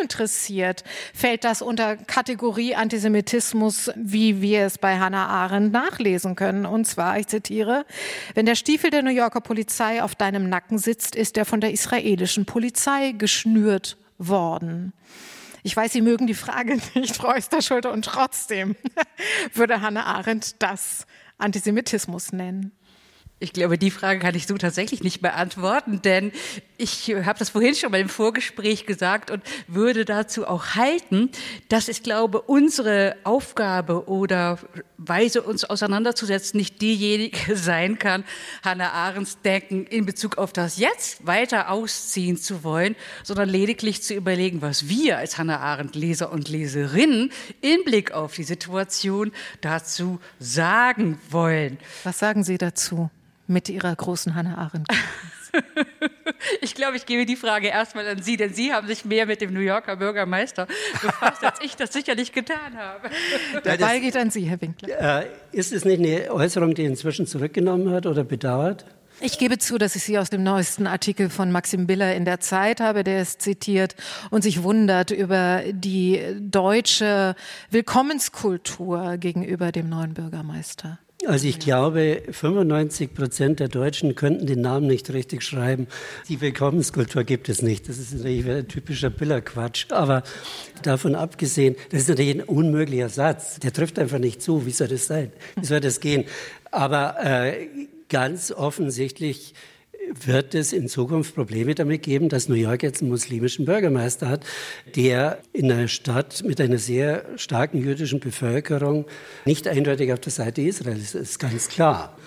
interessiert, fällt das unter Kategorie Antisemitismus, wie wir es bei Hannah Arendt nachlesen können. Und zwar, ich zitiere, wenn der Stiefel der New Yorker Polizei auf deinem Nacken sitzt, ist er von der israelischen Polizei geschnürt worden. Ich weiß, Sie mögen die Frage nicht, Frau Oesterschulte, und trotzdem würde Hannah Arendt das Antisemitismus nennen. Ich glaube, die Frage kann ich so tatsächlich nicht beantworten, denn ich habe das vorhin schon mal im Vorgespräch gesagt und würde dazu auch halten, dass ich glaube, unsere Aufgabe oder Weise, uns auseinanderzusetzen, nicht diejenige sein kann, Hannah Arendts Denken in Bezug auf das Jetzt weiter ausziehen zu wollen, sondern lediglich zu überlegen, was wir als Hannah Arendt Leser und Leserinnen im Blick auf die Situation dazu sagen wollen. Was sagen Sie dazu? Mit Ihrer großen Hannah Arendt. Ich glaube, ich gebe die Frage erstmal an Sie, denn Sie haben sich mehr mit dem New Yorker Bürgermeister befasst, als ich das sicherlich getan habe. Der Ball geht an Sie, Herr Winkler. Ist es nicht eine Äußerung, die inzwischen zurückgenommen hat oder bedauert? Ich gebe zu, dass ich sie aus dem neuesten Artikel von Maxim Biller in der Zeit habe, der ist zitiert und sich wundert über die deutsche Willkommenskultur gegenüber dem neuen Bürgermeister. Also ich glaube, 95% der Deutschen könnten den Namen nicht richtig schreiben. Die Willkommenskultur gibt es nicht. Das ist natürlich ein typischer Billerquatsch. Aber davon abgesehen, das ist natürlich ein unmöglicher Satz. Der trifft einfach nicht zu. Wie soll das sein? Wie soll das gehen? Aber ganz offensichtlich wird es in Zukunft Probleme damit geben, dass New York jetzt einen muslimischen Bürgermeister hat, der in einer Stadt mit einer sehr starken jüdischen Bevölkerung nicht eindeutig auf der Seite Israels ist, ist ganz klar.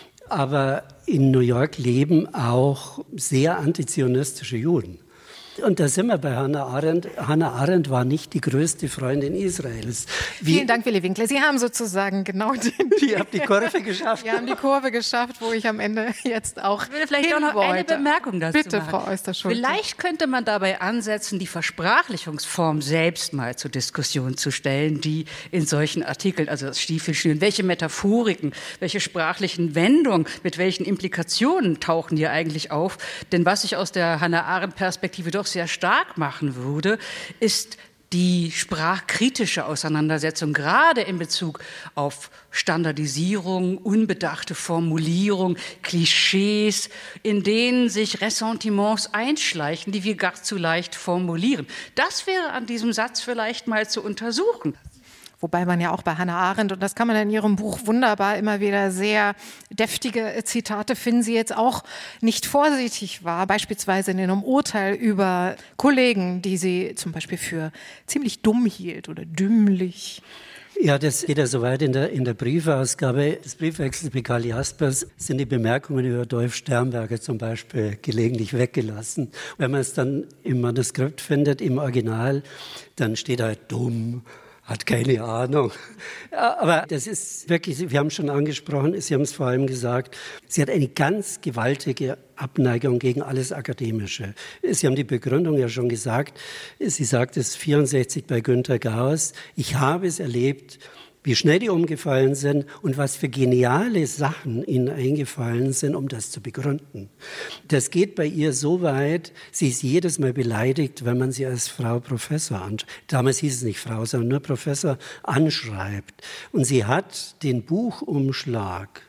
Aber in New York leben auch sehr antizionistische Juden. Und da sind wir bei Hannah Arendt. Hannah Arendt war nicht die größte Freundin Israels. Vielen Dank, Willy Winkler. Sie haben sozusagen genau die haben die Kurve geschafft. Wir haben die Kurve geschafft, wo ich am Ende jetzt auch Ich will vielleicht auch noch eine Bemerkung dazu Bitte, machen. Frau Oesterschulte. Vielleicht könnte man dabei ansetzen, die Versprachlichungsform selbst mal zur Diskussion zu stellen, die in solchen Artikeln, also das Stiefelschnüren, welche Metaphoriken, welche sprachlichen Wendungen, mit welchen Implikationen tauchen hier eigentlich auf? Denn was ich aus der Hannah Arendt-Perspektive doch sehr stark machen würde, ist die sprachkritische Auseinandersetzung, gerade in Bezug auf Standardisierung, unbedachte Formulierung, Klischees, in denen sich Ressentiments einschleichen, die wir gar zu leicht formulieren. Das wäre an diesem Satz vielleicht mal zu untersuchen. Wobei man ja auch bei Hannah Arendt, und das kann man in ihrem Buch wunderbar immer wieder sehr deftige Zitate finden, sie jetzt auch nicht vorsichtig war, beispielsweise in einem Urteil über Kollegen, die sie zum Beispiel für ziemlich dumm hielt oder dümmlich. Ja, das geht ja so weit in der Briefausgabe des Briefwechsels mit Karl Jaspers sind die Bemerkungen über Dolf Sternberger zum Beispiel gelegentlich weggelassen. Wenn man es dann im Manuskript findet, im Original, dann steht halt dumm, hat keine Ahnung. Aber das ist wirklich, wir haben es schon angesprochen, Sie haben es vor allem gesagt, sie hat eine ganz gewaltige Abneigung gegen alles Akademische. Sie haben die Begründung ja schon gesagt. Sie sagt es 64 bei Günter Gauss. Ich habe es erlebt, wie schnell die umgefallen sind und was für geniale Sachen ihnen eingefallen sind, um das zu begründen. Das geht bei ihr so weit, sie ist jedes Mal beleidigt, wenn man sie als Frau Professor anschreibt. Damals hieß es nicht Frau, sondern nur Professor anschreibt. Und sie hat den Buchumschlag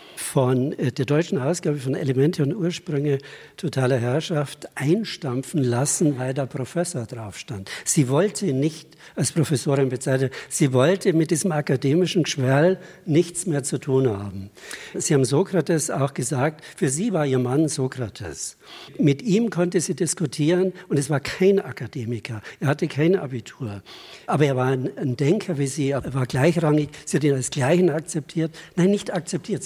von der deutschen Ausgabe von Elemente und Ursprünge totaler Herrschaft einstampfen lassen, weil da Professor drauf stand. Sie wollte nicht als Professorin bezeichnet, sie wollte mit diesem akademischen Geschwärl nichts mehr zu tun haben. Sie haben Sokrates auch gesagt, für sie war ihr Mann Sokrates. Mit ihm konnte sie diskutieren und es war kein Akademiker, er hatte kein Abitur. Aber er war ein Denker wie sie, er war gleichrangig, sie hat ihn als Gleichen akzeptiert. Nein, nicht akzeptiert,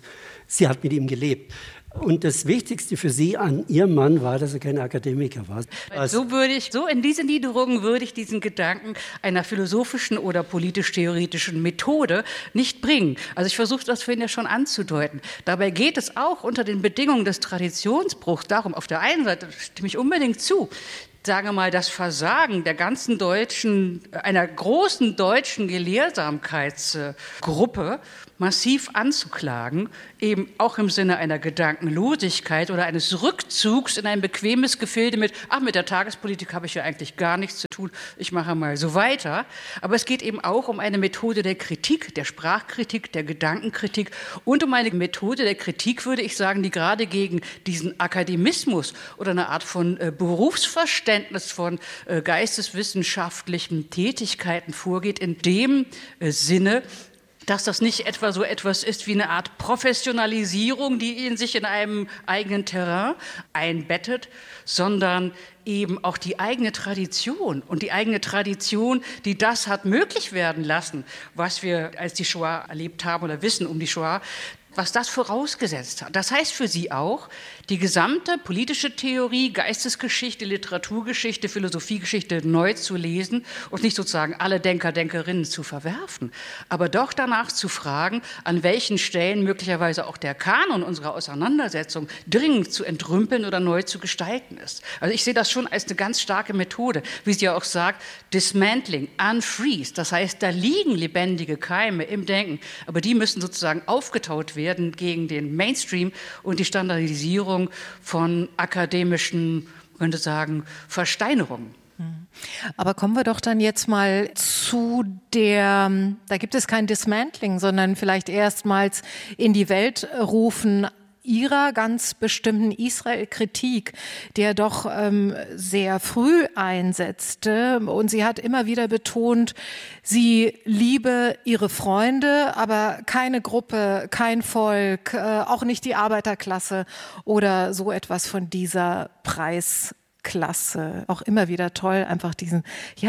sie hat mit ihm gelebt. Und das Wichtigste für sie an ihrem Mann war, dass er kein Akademiker war. So in diese Niederungen würde ich diesen Gedanken einer philosophischen oder politisch-theoretischen Methode nicht bringen. Also ich versuche das vorhin ja schon anzudeuten. Dabei geht es auch unter den Bedingungen des Traditionsbruchs darum, auf der einen Seite stimme ich unbedingt zu, sagen wir mal, das Versagen der ganzen einer großen deutschen Gelehrsamkeitsgruppe massiv anzuklagen, eben auch im Sinne einer Gedankenlosigkeit oder eines Rückzugs in ein bequemes Gefilde mit der Tagespolitik habe ich ja eigentlich gar nichts zu tun, ich mache mal so weiter. Aber es geht eben auch um eine Methode der Kritik, der Sprachkritik, der Gedankenkritik und um eine Methode der Kritik, würde ich sagen, die gerade gegen diesen Akademismus oder eine Art von Berufsverständnis von geisteswissenschaftlichen Tätigkeiten vorgeht, in dem Sinne, dass das nicht etwa so etwas ist wie eine Art Professionalisierung, die in sich in einem eigenen Terrain einbettet, sondern eben auch die eigene Tradition und die eigene Tradition, die das hat möglich werden lassen, was wir als die Shoah erlebt haben oder wissen um die Shoah, was das vorausgesetzt hat. Das heißt für sie auch, die gesamte politische Theorie, Geistesgeschichte, Literaturgeschichte, Philosophiegeschichte neu zu lesen und nicht sozusagen alle Denker, Denkerinnen zu verwerfen, aber doch danach zu fragen, an welchen Stellen möglicherweise auch der Kanon unserer Auseinandersetzung dringend zu entrümpeln oder neu zu gestalten ist. Also ich sehe das schon als eine ganz starke Methode, wie sie ja auch sagt, Dismantling, Unfreeze, das heißt, da liegen lebendige Keime im Denken, aber die müssen sozusagen aufgetaut werden gegen den Mainstream und die Standardisierung von akademischen, man könnte sagen, Versteinerungen. Aber kommen wir doch dann jetzt mal zu da gibt es kein Dismantling, sondern vielleicht erstmals in die Welt rufen ihrer ganz bestimmten Israel-Kritik, der doch sehr früh einsetzte. Und sie hat immer wieder betont, sie liebe ihre Freunde, aber keine Gruppe, kein Volk, auch nicht die Arbeiterklasse oder so etwas von dieser Preisklasse. Auch immer wieder toll, einfach diese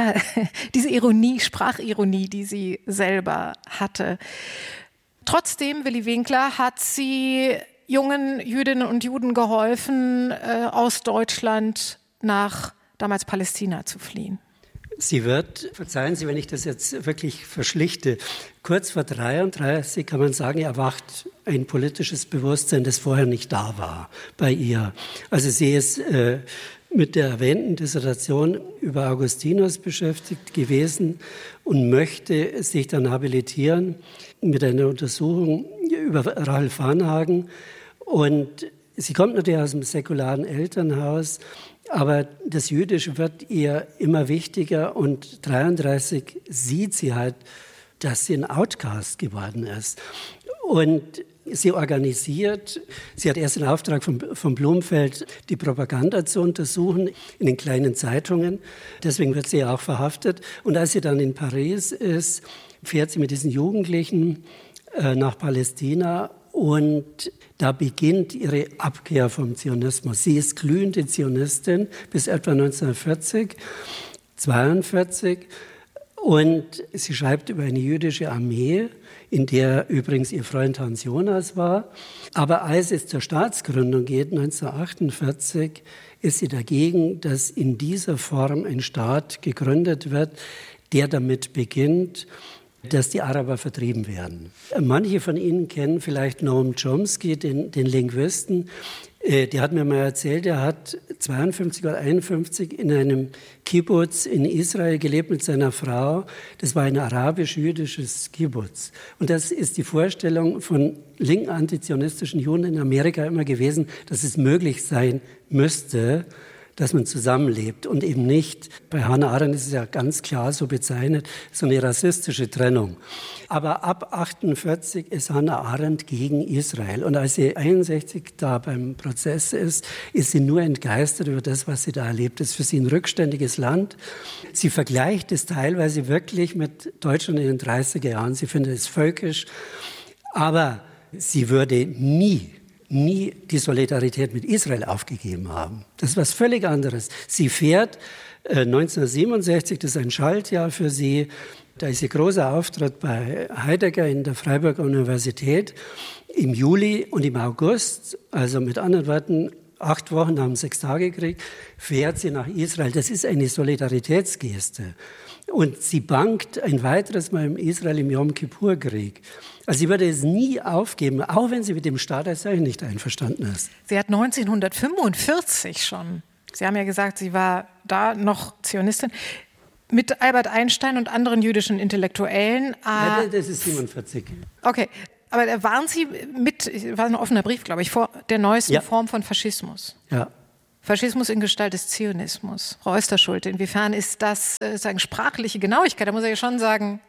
Ironie, Sprachironie, die sie selber hatte. Trotzdem, Willi Winkler, hat sie jungen Jüdinnen und Juden geholfen, aus Deutschland nach damals Palästina zu fliehen. Sie wird, verzeihen Sie, wenn ich das jetzt wirklich verschlichte, kurz vor 1933 kann man sagen, erwacht ein politisches Bewusstsein, das vorher nicht da war bei ihr. Also sie ist mit der erwähnten Dissertation über Augustinus beschäftigt gewesen und möchte sich dann habilitieren mit einer Untersuchung über Rahel Varnhagen. Und sie kommt natürlich aus einem säkularen Elternhaus, aber das Jüdische wird ihr immer wichtiger und 1933 sieht sie halt, dass sie ein Outcast geworden ist. Und sie organisiert, sie hat erst den Auftrag von Blumfeld, die Propaganda zu untersuchen in den kleinen Zeitungen. Deswegen wird sie ja auch verhaftet. Und als sie dann in Paris ist, fährt sie mit diesen Jugendlichen nach Palästina und da beginnt ihre Abkehr vom Zionismus. Sie ist glühende Zionistin bis etwa 1940, 1942 und sie schreibt über eine jüdische Armee, in der übrigens ihr Freund Hans Jonas war. Aber als es zur Staatsgründung geht, 1948, ist sie dagegen, dass in dieser Form ein Staat gegründet wird, der damit beginnt, dass die Araber vertrieben werden. Manche von Ihnen kennen vielleicht Noam Chomsky, den Linguisten. Der hat mir mal erzählt, er hat 52 oder 51 in einem Kibbutz in Israel gelebt mit seiner Frau. Das war ein arabisch-jüdisches Kibbutz. Und das ist die Vorstellung von linken antizionistischen Juden in Amerika immer gewesen, dass es möglich sein müsste, dass man zusammenlebt und eben nicht, bei Hannah Arendt ist es ja ganz klar so bezeichnet, so eine rassistische Trennung. Aber ab 1948 ist Hannah Arendt gegen Israel. Und als sie 1961 da beim Prozess ist sie nur entgeistert über das, was sie da erlebt. Das ist für sie ein rückständiges Land. Sie vergleicht es teilweise wirklich mit Deutschland in den 30er Jahren. Sie findet es völkisch. Aber sie würde nie die Solidarität mit Israel aufgegeben haben. Das ist was völlig anderes. Sie fährt 1967, das ist ein Schaltjahr für sie, da ist ihr großer Auftritt bei Heidegger in der Freiburger Universität im Juli und im August, also mit anderen Worten 8 Wochen nach dem Sechstagekrieg, fährt sie nach Israel. Das ist eine Solidaritätsgeste. Und sie bangt ein weiteres Mal in Israel im Jom-Kippur-Krieg. Also sie würde es nie aufgeben, auch wenn sie mit dem Staat als solchen nicht einverstanden ist. Sie hat 1945 schon, Sie haben ja gesagt, sie war da noch Zionistin, mit Albert Einstein und anderen jüdischen Intellektuellen. Ja, das ist 47. Okay. Aber da waren Sie war ein offener Brief, glaube ich, vor der neuesten Form von Faschismus. Ja. Faschismus in Gestalt des Zionismus. Frau Oesterschulte, inwiefern ist das sagen sprachliche Genauigkeit? Da muss ich ja schon sagen.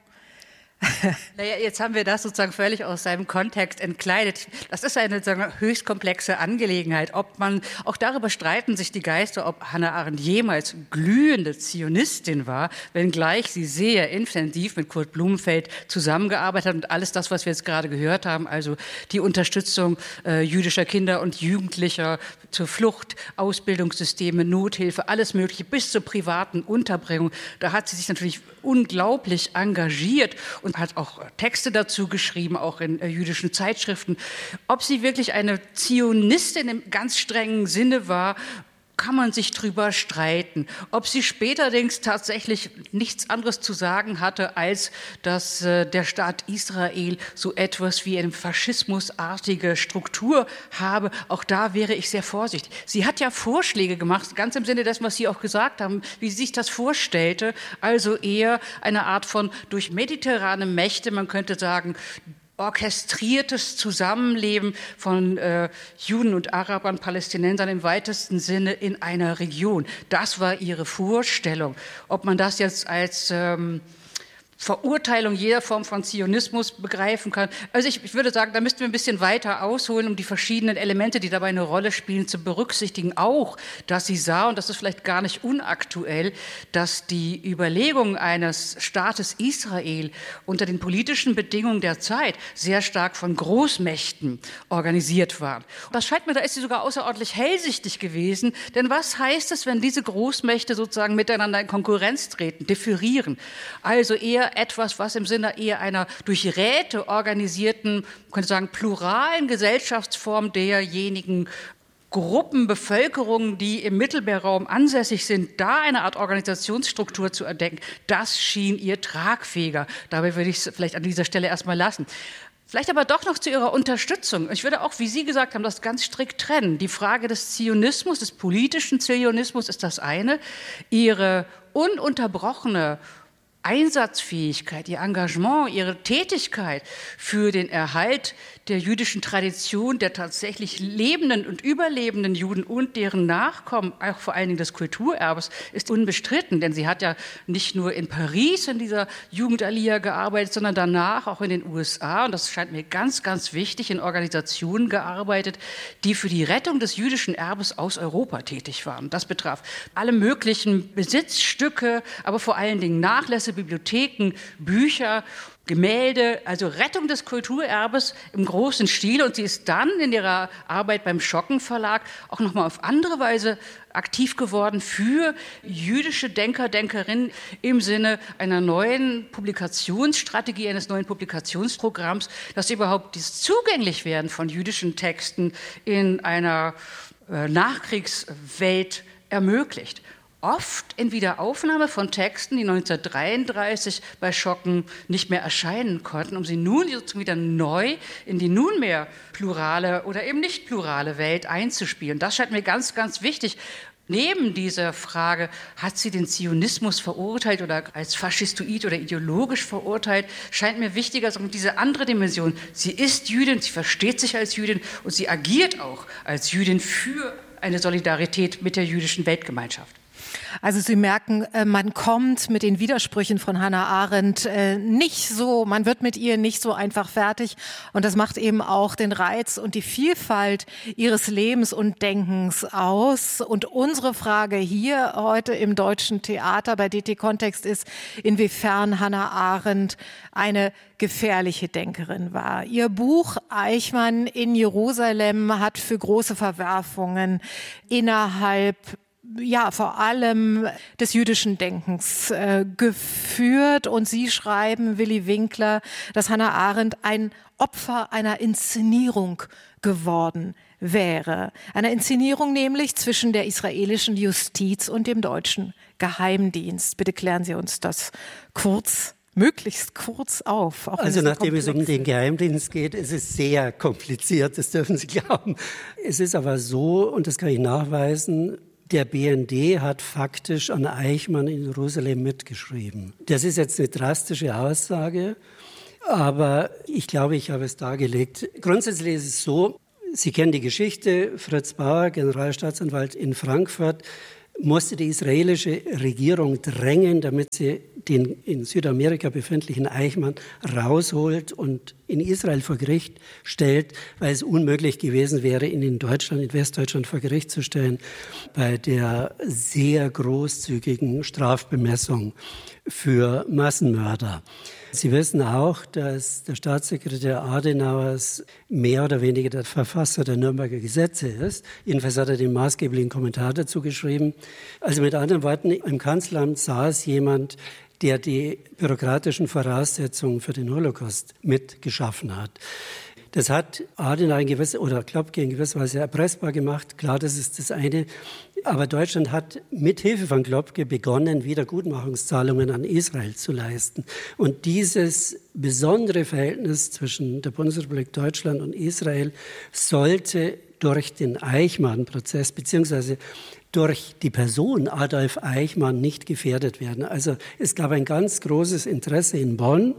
Naja, jetzt haben wir das sozusagen völlig aus seinem Kontext entkleidet. Das ist eine höchst komplexe Angelegenheit. Auch darüber streiten sich die Geister, ob Hannah Arendt jemals glühende Zionistin war, wenngleich sie sehr intensiv mit Kurt Blumenfeld zusammengearbeitet hat und alles das, was wir jetzt gerade gehört haben, also die Unterstützung jüdischer Kinder und Jugendlicher zur Flucht, Ausbildungssysteme, Nothilfe, alles Mögliche bis zur privaten Unterbringung. Da hat sie sich natürlich unglaublich engagiert und hat auch Texte dazu geschrieben, auch in jüdischen Zeitschriften. Ob sie wirklich eine Zionistin im ganz strengen Sinne war, kann man sich drüber streiten. Ob sie späterdings tatsächlich nichts anderes zu sagen hatte, als dass der Staat Israel so etwas wie eine faschismusartige Struktur habe, auch da wäre ich sehr vorsichtig. Sie hat ja Vorschläge gemacht, ganz im Sinne dessen, was Sie auch gesagt haben, wie sie sich das vorstellte, also eher eine Art von durch mediterrane Mächte, man könnte sagen, orchestriertes Zusammenleben von Juden und Arabern, Palästinensern im weitesten Sinne in einer Region. Das war ihre Vorstellung. Ob man das jetzt als Verurteilung jeder Form von Zionismus begreifen kann. Also ich würde sagen, da müssten wir ein bisschen weiter ausholen, um die verschiedenen Elemente, die dabei eine Rolle spielen, zu berücksichtigen. Auch, dass sie sah, und das ist vielleicht gar nicht unaktuell, dass die Überlegungen eines Staates Israel unter den politischen Bedingungen der Zeit sehr stark von Großmächten organisiert waren. Das scheint mir, da ist sie sogar außerordentlich hellsichtig gewesen, denn was heißt es, wenn diese Großmächte sozusagen miteinander in Konkurrenz treten, differieren? Also eher etwas, was im Sinne eher einer durch Räte organisierten, man könnte sagen, pluralen Gesellschaftsform derjenigen Gruppen, Bevölkerung, die im Mittelmeerraum ansässig sind, da eine Art Organisationsstruktur zu entdecken, das schien ihr tragfähiger. Dabei würde ich es vielleicht an dieser Stelle erstmal lassen. Vielleicht aber doch noch zu Ihrer Unterstützung. Ich würde auch, wie Sie gesagt haben, das ganz strikt trennen. Die Frage des Zionismus, des politischen Zionismus ist das eine. Ihre ununterbrochene Einsatzfähigkeit, ihr Engagement, ihre Tätigkeit für den Erhalt der jüdischen Tradition, der tatsächlich lebenden und überlebenden Juden und deren Nachkommen, auch vor allen Dingen des Kulturerbes, ist unbestritten. Denn sie hat ja nicht nur in Paris in dieser Jugendallier gearbeitet, sondern danach auch in den USA. Und das scheint mir ganz, ganz wichtig, in Organisationen gearbeitet, die für die Rettung des jüdischen Erbes aus Europa tätig waren. Das betraf alle möglichen Besitzstücke, aber vor allen Dingen Nachlässe, Bibliotheken, Bücher, Gemälde, also Rettung des Kulturerbes im großen Stil. Und sie ist dann in ihrer Arbeit beim Schocken Verlag auch nochmal auf andere Weise aktiv geworden für jüdische Denker, Denkerinnen im Sinne einer neuen Publikationsstrategie, eines neuen Publikationsprogramms, dass überhaupt das Zugänglichwerden von jüdischen Texten in einer Nachkriegswelt ermöglicht. Oft in Wiederaufnahme von Texten, die 1933 bei Schocken nicht mehr erscheinen konnten, um sie nun wieder neu in die nunmehr plurale oder eben nicht plurale Welt einzuspielen. Das scheint mir ganz, ganz wichtig. Neben dieser Frage, hat sie den Zionismus verurteilt oder als faschistoid oder ideologisch verurteilt, scheint mir wichtiger diese andere Dimension. Sie ist Jüdin, sie versteht sich als Jüdin und sie agiert auch als Jüdin für eine Solidarität mit der jüdischen Weltgemeinschaft. Also Sie merken, man kommt mit den Widersprüchen von Hannah Arendt nicht so, man wird mit ihr nicht so einfach fertig. Und das macht eben auch den Reiz und die Vielfalt ihres Lebens und Denkens aus. Und unsere Frage hier heute im Deutschen Theater bei DT Kontext ist, inwiefern Hannah Arendt eine gefährliche Denkerin war. Ihr Buch Eichmann in Jerusalem hat für große Verwerfungen innerhalb vor allem des jüdischen Denkens geführt. Und Sie schreiben, Willi Winkler, dass Hannah Arendt ein Opfer einer Inszenierung geworden wäre. Einer Inszenierung nämlich zwischen der israelischen Justiz und dem deutschen Geheimdienst. Bitte klären Sie uns das möglichst kurz auf. Also nachdem es um den Geheimdienst geht, ist es sehr kompliziert, das dürfen Sie glauben. Es ist aber so, und das kann ich nachweisen, der BND hat faktisch an Eichmann in Jerusalem mitgeschrieben. Das ist jetzt eine drastische Aussage. Aber ich glaube, ich habe es dargelegt. Grundsätzlich ist es so, Sie kennen die Geschichte, Fritz Bauer, Generalstaatsanwalt in Frankfurt, musste die israelische Regierung drängen, damit sie den in Südamerika befindlichen Eichmann rausholt und in Israel vor Gericht stellt, weil es unmöglich gewesen wäre, ihn in Deutschland, in Westdeutschland vor Gericht zu stellen, bei der sehr großzügigen Strafbemessung für Massenmörder. Sie wissen auch, dass der Staatssekretär Adenauers mehr oder weniger der Verfasser der Nürnberger Gesetze ist. Jedenfalls hat er den maßgeblichen Kommentar dazu geschrieben. Also mit anderen Worten, im Kanzleramt saß jemand, der die bürokratischen Voraussetzungen für den Holocaust mitgeschaffen hat. Das hat Adenauer oder Klopke in gewisser Weise erpressbar gemacht. Klar, das ist das eine. Aber Deutschland hat mit Hilfe von Klopke begonnen, Wiedergutmachungszahlungen an Israel zu leisten. Und dieses besondere Verhältnis zwischen der Bundesrepublik Deutschland und Israel sollte durch den Eichmann-Prozess beziehungsweise durch die Person Adolf Eichmann nicht gefährdet werden. Also es gab ein ganz großes Interesse in Bonn,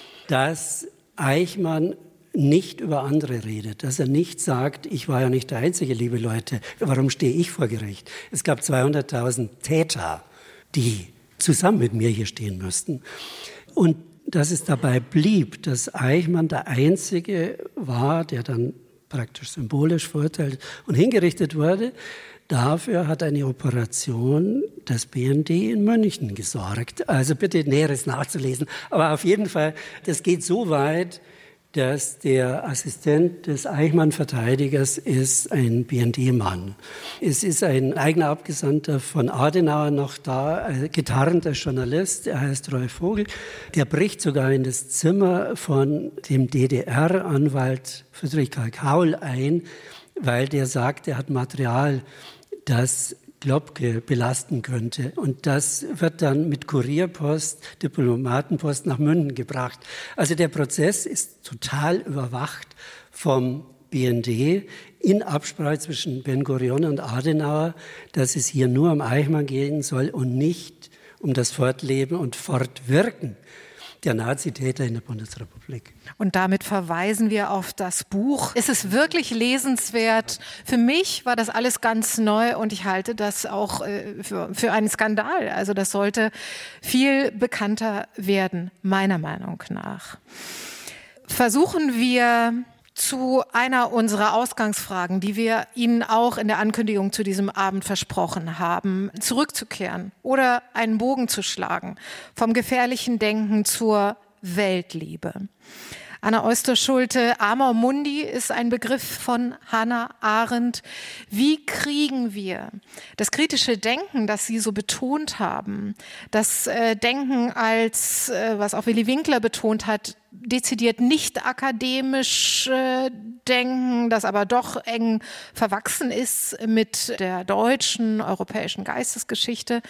dass Eichmann nicht über andere redet, dass er nicht sagt, ich war ja nicht der Einzige, liebe Leute, warum stehe ich vor Gericht? Es gab 200.000 Täter, die zusammen mit mir hier stehen müssten. Und dass es dabei blieb, dass Eichmann der Einzige war, der dann praktisch symbolisch verurteilt und hingerichtet wurde, dafür hat eine Operation des BND in München gesorgt. Also bitte Näheres nachzulesen. Aber auf jeden Fall, das geht so weit, dass der Assistent des Eichmann-Verteidigers ist ein BND-Mann. Es ist ein eigener Abgesandter von Adenauer noch da, ein getarnter Journalist, er heißt Rolf Vogel. Der bricht sogar in das Zimmer von dem DDR-Anwalt Friedrich Karl Kaul ein, weil der sagt, er hat Material, das Klopke belasten könnte. Und das wird dann mit Kurierpost, Diplomatenpost nach München gebracht. Also der Prozess ist total überwacht vom BND in Absprache zwischen Ben-Gurion und Adenauer, dass es hier nur um Eichmann gehen soll und nicht um das Fortleben und Fortwirken der Nazitäter in der Bundesrepublik. Und damit verweisen wir auf das Buch. Es ist wirklich lesenswert. Für mich war das alles ganz neu und ich halte das auch für einen Skandal. Also das sollte viel bekannter werden, meiner Meinung nach. Versuchen wir zu einer unserer Ausgangsfragen, die wir Ihnen auch in der Ankündigung zu diesem Abend versprochen haben, zurückzukehren oder einen Bogen zu schlagen vom gefährlichen Denken zur Weltliebe. Anna Oyster-Schulte, Amor Mundi ist ein Begriff von Hannah Arendt. Wie kriegen wir das kritische Denken, das Sie so betont haben, das Denken als, was auch Willy Winkler betont hat, dezidiert nicht akademisch denken, das aber doch eng verwachsen ist mit der deutschen, europäischen Geistesgeschichte,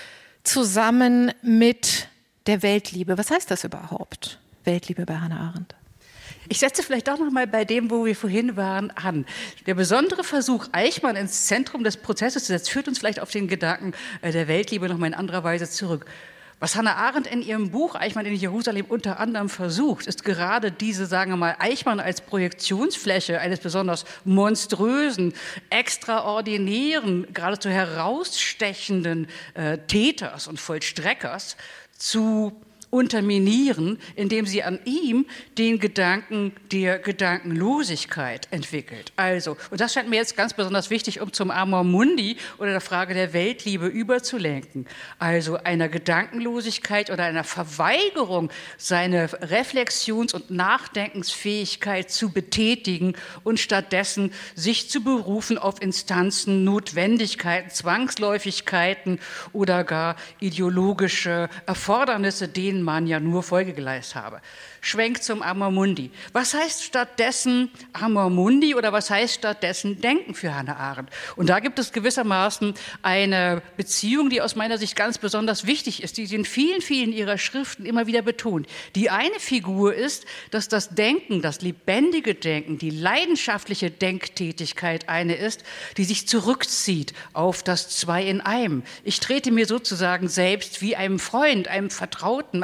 zusammen mit der Weltliebe. Was heißt das überhaupt, Weltliebe bei Hannah Arendt? Ich setze vielleicht doch noch mal bei dem, wo wir vorhin waren, an. Der besondere Versuch, Eichmann ins Zentrum des Prozesses zu setzen, führt uns vielleicht auf den Gedanken der Weltliebe noch mal in anderer Weise zurück. Was Hannah Arendt in ihrem Buch Eichmann in Jerusalem unter anderem versucht, ist gerade diese, sagen wir mal, Eichmann als Projektionsfläche eines besonders monströsen, extraordinären, geradezu herausstechenden Täters und Vollstreckers zu unterminieren, indem sie an ihm den Gedanken der Gedankenlosigkeit entwickelt. Also, und das scheint mir jetzt ganz besonders wichtig, um zum Amor Mundi oder der Frage der Weltliebe überzulenken. Also einer Gedankenlosigkeit oder einer Verweigerung, seine Reflexions- und Nachdenkensfähigkeit zu betätigen und stattdessen sich zu berufen auf Instanzen, Notwendigkeiten, Zwangsläufigkeiten oder gar ideologische Erfordernisse, denen man ja nur Folge geleistet habe. Schwenk zum Amor Mundi. Was heißt stattdessen Amor Mundi oder was heißt stattdessen Denken für Hannah Arendt? Und da gibt es gewissermaßen eine Beziehung, die aus meiner Sicht ganz besonders wichtig ist, die sie in vielen, vielen ihrer Schriften immer wieder betont. Die eine Figur ist, dass das Denken, das lebendige Denken, die leidenschaftliche Denktätigkeit eine ist, die sich zurückzieht auf das Zwei in einem. Ich trete mir sozusagen selbst wie einem Freund, einem Vertrauten,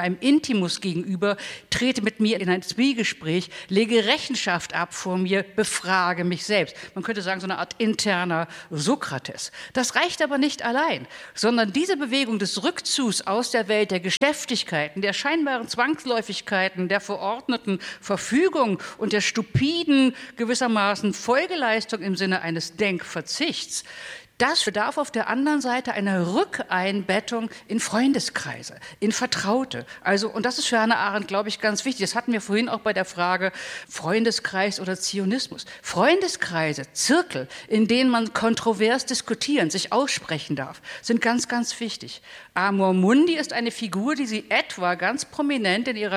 einem Intimus gegenüber, trete mit mir in ein Zwiegespräch, lege Rechenschaft ab vor mir, befrage mich selbst. Man könnte sagen, so eine Art interner Sokrates. Das reicht aber nicht allein, sondern diese Bewegung des Rückzugs aus der Welt der Geschäftigkeiten, der scheinbaren Zwangsläufigkeiten, der verordneten Verfügung und der stupiden, gewissermaßen Folgeleistung im Sinne eines Denkverzichts, das bedarf auf der anderen Seite einer Rückeinbettung in Freundeskreise, in Vertraute. Also, und das ist für Hannah Arendt, glaube ich, ganz wichtig. Das hatten wir vorhin auch bei der Frage Freundeskreis oder Zionismus. Freundeskreise, Zirkel, in denen man kontrovers diskutieren, sich aussprechen darf, sind ganz, ganz wichtig. Amor Mundi ist eine Figur, die sie etwa ganz prominent in ihrer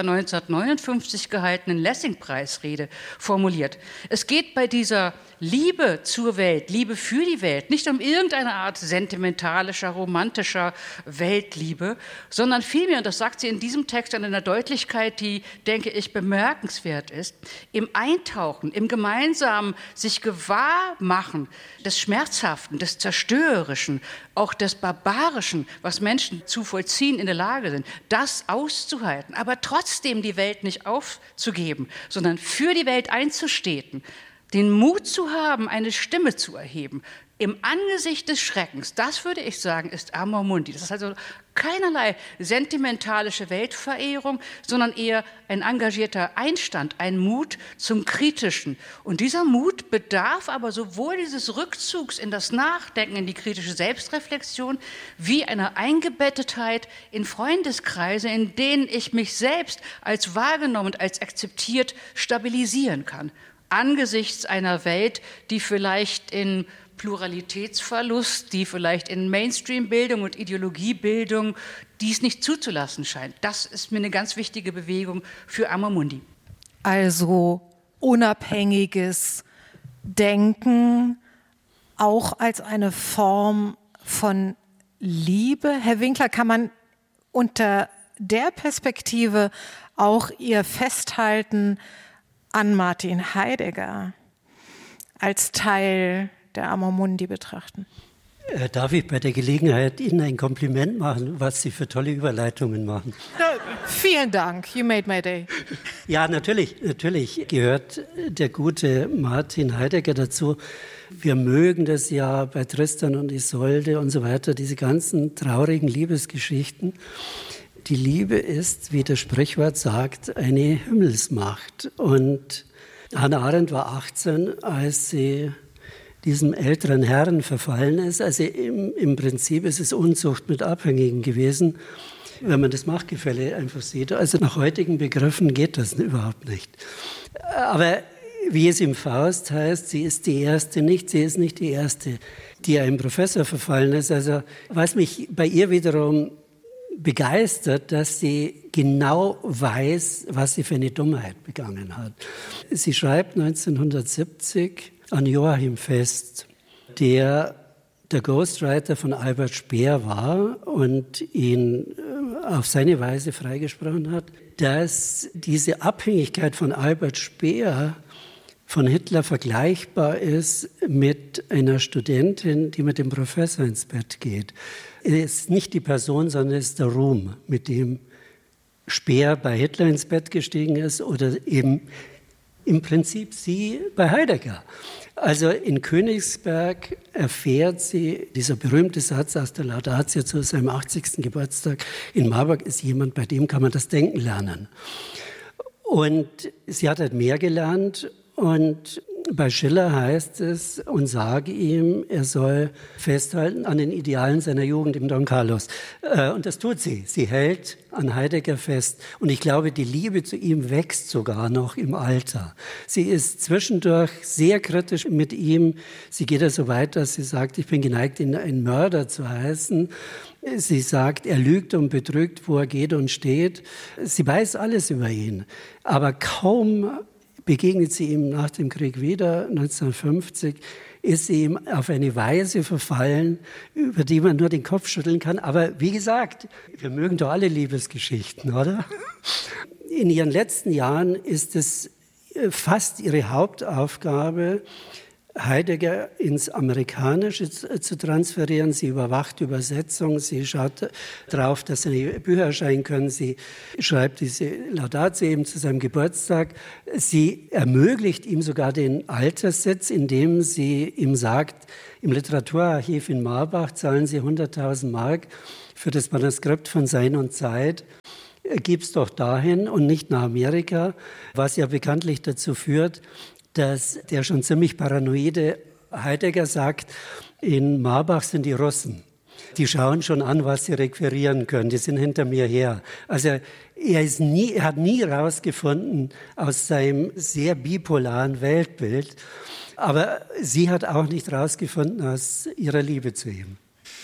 1959 gehaltenen Lessing-Preisrede formuliert. Es geht bei dieser Liebe zur Welt, Liebe für die Welt, nicht um irgendeine Art sentimentalischer, romantischer Weltliebe, sondern vielmehr, und das sagt sie in diesem Text in einer Deutlichkeit, die, denke ich, bemerkenswert ist, im Eintauchen, im gemeinsamen sich gewahr machen des Schmerzhaften, des Zerstörerischen, auch des Barbarischen, was Menschen zu vollziehen in der Lage sind, das auszuhalten, aber trotzdem die Welt nicht aufzugeben, sondern für die Welt einzustehen, den Mut zu haben, eine Stimme zu erheben, im Angesicht des Schreckens, das würde ich sagen, ist Amor Mundi. Das ist also keinerlei sentimentalische Weltverehrung, sondern eher ein engagierter Einstand, ein Mut zum Kritischen. Und dieser Mut bedarf aber sowohl dieses Rückzugs in das Nachdenken, in die kritische Selbstreflexion, wie einer Eingebettetheit in Freundeskreise, in denen ich mich selbst als wahrgenommen, als akzeptiert stabilisieren kann. Angesichts einer Welt, die vielleicht in Pluralitätsverlust, die vielleicht in Mainstream-Bildung und Ideologiebildung dies nicht zuzulassen scheint. Das ist mir eine ganz wichtige Bewegung für Amor Mundi. Also unabhängiges Denken auch als eine Form von Liebe. Herr Winkler, kann man unter der Perspektive auch Ihr Festhalten an Martin Heidegger als Teil der Amor Mundi betrachten? Darf ich bei der Gelegenheit Ihnen ein Kompliment machen, was Sie für tolle Überleitungen machen? Vielen Dank, you made my day. Ja, natürlich gehört der gute Martin Heidegger dazu. Wir mögen das ja bei Tristan und Isolde und so weiter, diese ganzen traurigen Liebesgeschichten. Die Liebe ist, wie das Sprichwort sagt, eine Himmelsmacht. Und Hannah Arendt war 18, als sie diesem älteren Herrn verfallen ist. Also im Prinzip ist es Unzucht mit Abhängigen gewesen, wenn man das Machtgefälle einfach sieht. Also nach heutigen Begriffen geht das überhaupt nicht. Aber wie es im Faust heißt, sie ist die Erste nicht, sie ist nicht die Erste, die einem Professor verfallen ist. Also was mich bei ihr wiederum begeistert, dass sie genau weiß, was sie für eine Dummheit begangen hat. Sie schreibt 1970 an Joachim Fest, der Ghostwriter von Albert Speer war und ihn auf seine Weise freigesprochen hat, dass diese Abhängigkeit von Albert Speer von Hitler vergleichbar ist mit einer Studentin, die mit dem Professor ins Bett geht. Es ist nicht die Person, sondern es ist der Ruhm, mit dem Speer bei Hitler ins Bett gestiegen ist oder eben im Prinzip sie bei Heidegger. Also in Königsberg erfährt sie, dieser berühmte Satz aus der Laudatio zu seinem 80. Geburtstag, in Marburg ist jemand, bei dem kann man das Denken lernen. Und sie hat halt mehr gelernt und bei Schiller heißt es, und sage ihm, er soll festhalten an den Idealen seiner Jugend im Don Carlos. Und das tut sie. Sie hält an Heidegger fest. Und ich glaube, die Liebe zu ihm wächst sogar noch im Alter. Sie ist zwischendurch sehr kritisch mit ihm. Sie geht ja so weit, dass sie sagt, ich bin geneigt, ihn einen Mörder zu heißen. Sie sagt, er lügt und betrügt, wo er geht und steht. Sie weiß alles über ihn. Aber kaum begegnet sie ihm nach dem Krieg wieder, 1950, ist sie ihm auf eine Weise verfallen, über die man nur den Kopf schütteln kann. Aber wie gesagt, wir mögen doch alle Liebesgeschichten, oder? In ihren letzten Jahren ist es fast ihre Hauptaufgabe, Heidegger ins Amerikanische zu transferieren. Sie überwacht Übersetzung, sie schaut darauf, dass seine Bücher erscheinen können. Sie schreibt diese Laudatio eben zu seinem Geburtstag. Sie ermöglicht ihm sogar den Alterssitz, indem sie ihm sagt, im Literaturarchiv in Marbach zahlen Sie 100.000 Mark für das Manuskript von Sein und Zeit. Gib's doch dahin und nicht nach Amerika, was ja bekanntlich dazu führt, dass der schon ziemlich paranoide Heidegger sagt, in Marbach sind die Russen. Die schauen schon an, was sie requirieren können. Die sind hinter mir her. Also er hat nie herausgefunden aus seinem sehr bipolaren Weltbild, aber sie hat auch nicht herausgefunden aus ihrer Liebe zu ihm.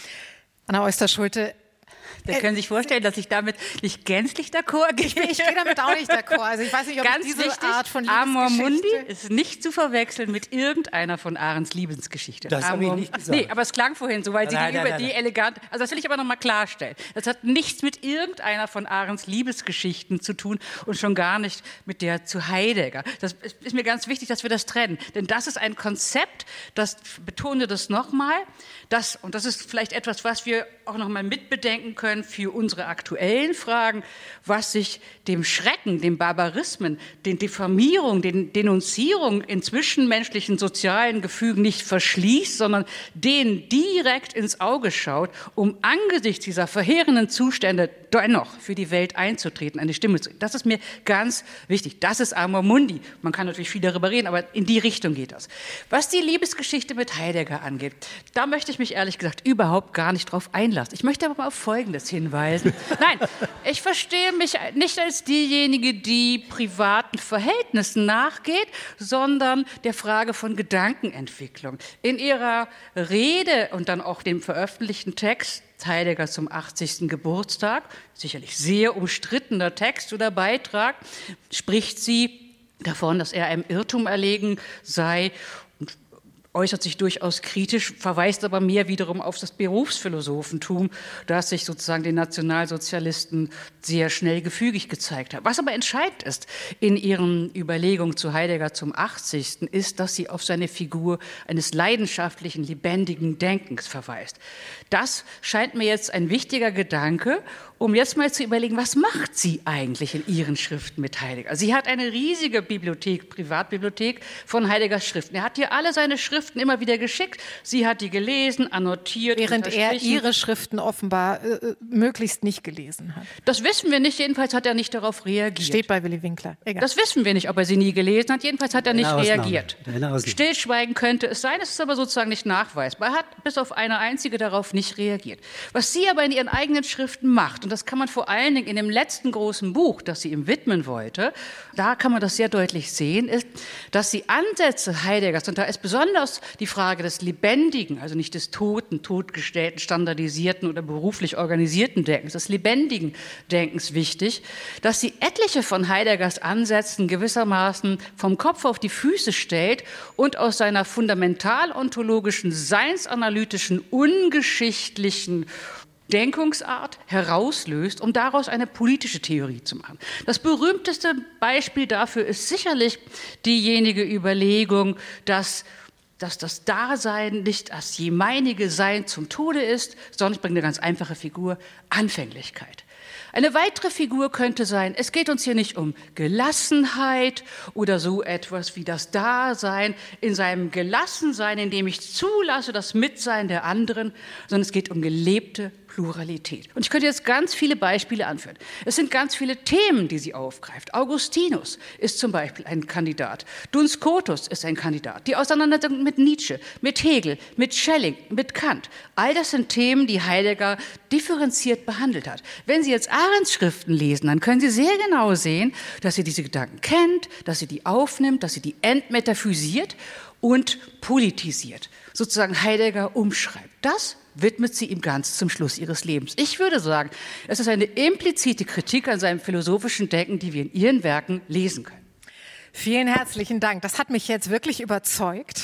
Anna Oyster-Schulte, Sie können sich vorstellen, dass ich damit nicht gänzlich d'accord gehe. Ich gehe damit auch nicht d'accord. Also ich weiß nicht, ob Ganz diese wichtig, Art von Amor Mundi Liebesgeschichte ist nicht zu verwechseln mit irgendeiner von Arendts Liebesgeschichte. Das habe ich nicht gesagt. Nee, aber es klang vorhin so, weil Sie die elegant... Also das will ich aber noch mal klarstellen. Das hat nichts mit irgendeiner von Arendts Liebesgeschichten zu tun und schon gar nicht mit der zu Heidegger. Das ist mir ganz wichtig, dass wir das trennen. Denn das ist ein Konzept, das betone das nochmal, und das ist vielleicht etwas, was wir auch noch mal mitbedenken können für unsere aktuellen Fragen, was sich dem Schrecken, dem Barbarismen, den Diffamierungen, den Denunzierungen in zwischenmenschlichen sozialen Gefügen nicht verschließt, sondern denen direkt ins Auge schaut, um angesichts dieser verheerenden Zustände dennoch für die Welt einzutreten, eine Stimme zu. Das ist mir ganz wichtig. Das ist Amor Mundi. Man kann natürlich viel darüber reden, aber in die Richtung geht das. Was die Liebesgeschichte mit Heidegger angeht, da möchte ich mich ehrlich gesagt überhaupt gar nicht drauf einlassen. Ich möchte aber mal auf Folgendes hinweisen. Nein, ich verstehe mich nicht als diejenige, die privaten Verhältnissen nachgeht, sondern der Frage von Gedankenentwicklung. In ihrer Rede und dann auch dem veröffentlichten Text Heidegger zum 80. Geburtstag, sicherlich sehr umstrittener Text oder Beitrag, spricht sie davon, dass er einem Irrtum erlegen sei, äußert sich durchaus kritisch, verweist aber mehr wiederum auf das Berufsphilosophentum, das sich sozusagen den Nationalsozialisten sehr schnell gefügig gezeigt hat. Was aber entscheidend ist in ihren Überlegungen zu Heidegger zum 80. ist, dass sie auf seine Figur eines leidenschaftlichen, lebendigen Denkens verweist. Das scheint mir jetzt ein wichtiger Gedanke, um jetzt mal zu überlegen, was macht sie eigentlich in ihren Schriften mit Heidegger? Sie hat eine riesige Bibliothek, Privatbibliothek von Heideggers Schriften. Er hat ihr alle seine Schriften immer wieder geschickt. Sie hat die gelesen, annotiert. Während er ihre Schriften offenbar möglichst nicht gelesen hat. Das wissen wir nicht. Jedenfalls hat er nicht darauf reagiert. Steht bei Willy Winkler. Egal. Das wissen wir nicht, ob er sie nie gelesen hat. Jedenfalls hat er nicht reagiert. Ausnahme. Stillschweigen könnte es sein, es ist aber sozusagen nicht nachweisbar. Er hat bis auf eine einzige darauf nicht reagiert. Was sie aber in ihren eigenen Schriften macht, und das kann man vor allen Dingen in dem letzten großen Buch, das sie ihm widmen wollte, da kann man das sehr deutlich sehen, ist, dass sie Ansätze Heideggers, und da ist besonders die Frage des Lebendigen, also nicht des toten, totgestellten, standardisierten oder beruflich organisierten Denkens, des lebendigen Denkens wichtig, dass sie etliche von Heideggers Ansätzen gewissermaßen vom Kopf auf die Füße stellt und aus seiner fundamental-ontologischen, seinsanalytischen, ungeschichtlichen Denkungsart herauslöst, um daraus eine politische Theorie zu machen. Das berühmteste Beispiel dafür ist sicherlich diejenige Überlegung, dass das Dasein nicht das jemeinige Sein zum Tode ist, sondern ich bringe eine ganz einfache Figur, Anfänglichkeit. Eine weitere Figur könnte sein, es geht uns hier nicht um Gelassenheit oder so etwas wie das Dasein in seinem Gelassensein, in dem ich zulasse das Mitsein der anderen, sondern es geht um gelebte Pluralität. Und ich könnte jetzt ganz viele Beispiele anführen. Es sind ganz viele Themen, die sie aufgreift. Augustinus ist zum Beispiel ein Kandidat. Duns Scotus ist ein Kandidat. Die Auseinandersetzung mit Nietzsche, mit Hegel, mit Schelling, mit Kant. All das sind Themen, die Heidegger differenziert behandelt hat. Wenn Sie jetzt Arendts Schriften lesen, dann können Sie sehr genau sehen, dass sie diese Gedanken kennt, dass sie die aufnimmt, dass sie die entmetaphysisiert und politisiert. Sozusagen Heidegger umschreibt. Das widmet sie ihm ganz zum Schluss ihres Lebens. Ich würde sagen, es ist eine implizite Kritik an seinem philosophischen Denken, die wir in ihren Werken lesen können. Vielen herzlichen Dank. Das hat mich jetzt wirklich überzeugt.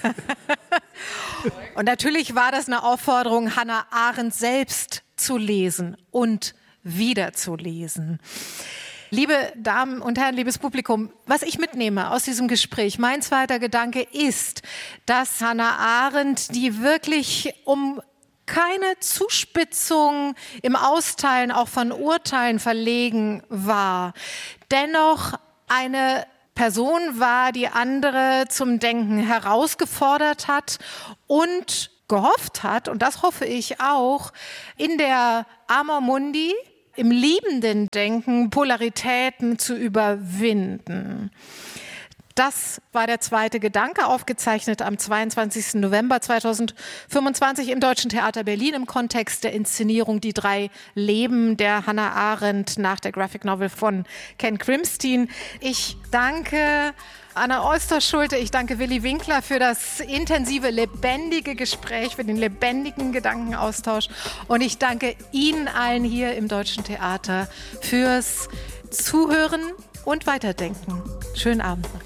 Und natürlich war das eine Aufforderung, Hannah Arendt selbst zu lesen und wieder zu lesen. Liebe Damen und Herren, liebes Publikum, was ich mitnehme aus diesem Gespräch, mein zweiter Gedanke ist, dass Hannah Arendt, die wirklich um keine Zuspitzung im Austeilen auch von Urteilen verlegen war, dennoch eine Person war, die andere zum Denken herausgefordert hat und gehofft hat, und das hoffe ich auch, in der Amor Mundi, im liebenden Denken Polaritäten zu überwinden. Das war der zweite Gedanke, aufgezeichnet am 22. November 2025 im Deutschen Theater Berlin im Kontext der Inszenierung Die 3 Leben der Hannah Arendt nach der Graphic Novel von Ken Krimstein. Ich danke Anna Oesterschulte, ich danke Willi Winkler für das intensive, lebendige Gespräch, für den lebendigen Gedankenaustausch. Und ich danke Ihnen allen hier im Deutschen Theater fürs Zuhören und Weiterdenken. Schönen Abend noch.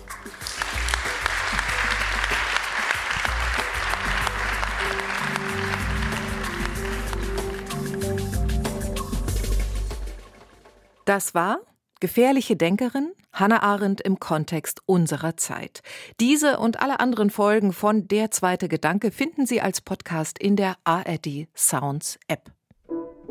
Das war Gefährliche Denkerin, Hannah Arendt im Kontext unserer Zeit. Diese und alle anderen Folgen von Der zweite Gedanke finden Sie als Podcast in der ARD Sounds App.